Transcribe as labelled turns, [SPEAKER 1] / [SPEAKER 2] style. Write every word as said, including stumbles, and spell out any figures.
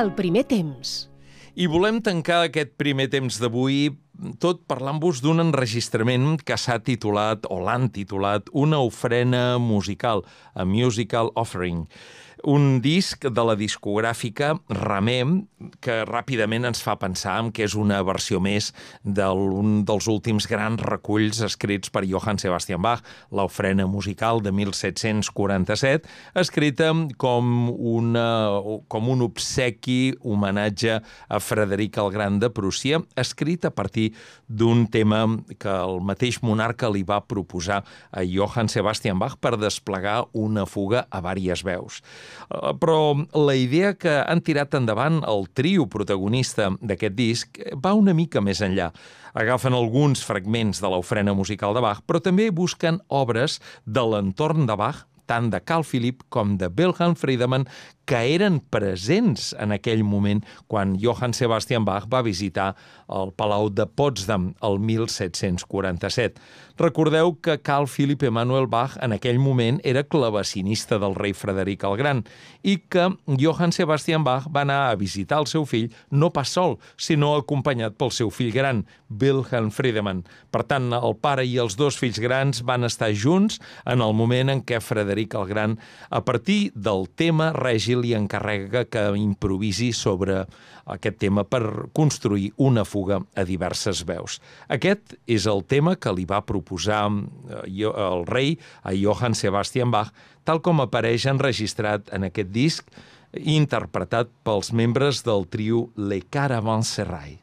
[SPEAKER 1] El primer temps.
[SPEAKER 2] I volem tancar aquest primer temps d'avui tot parlant-vos d'un enregistrament que s'ha titulat, o l'han titulat, una ofrena musical, a musical offering. Un disc de la discogràfica Ramé, que ràpidament ens fa pensar que és una versió més d'un dels últims grans reculls escrits per Johann Sebastian Bach, l'ofrena musical de mil set-cents quaranta-set, escrita com, una, com un obsequi, homenatge a Frederic el Gran de Prússia, escrit a partir d'un tema que el mateix monarca li va proposar a Johann Sebastian Bach per desplegar una fuga a vàries veus. Però la idea que han tirat endavant el trio protagonista d'aquest disc va una mica més enllà. Agafen alguns fragments de l'ofrena musical de Bach, però també busquen obres de l'entorn de Bach, tant de Carl Philipp com de Wilhelm Friedemann, que eren presents en aquell moment quan Johann Sebastian Bach va visitar el Palau de Potsdam el mil set-cents quaranta-set. Recordeu que Carl Philipp Emanuel Bach en aquell moment era clavecinista del rei Frederic el Gran i que Johann Sebastian Bach va anar a visitar el seu fill no pas sol, sinó acompanyat pel seu fill gran, Wilhelm Friedemann. Per tant, el pare i els dos fills grans van estar junts en el moment en què Frederic el Gran, a partir del tema règil, li encarrega que improvisi sobre aquest tema per construir una fuga a diverses veus. Aquest és el tema que li va proposar el rei a Johann Sebastian Bach, tal com apareix enregistrat en aquest disc, interpretat pels membres del trio Les Caravansérails.